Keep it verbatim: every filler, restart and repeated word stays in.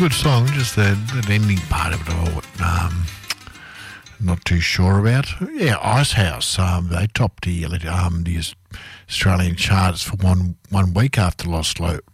good song, just the, the ending part of it all. Um, not too sure about. Yeah, Icehouse. Um, they topped the um, the Australian charts for one one week after Lost Lo-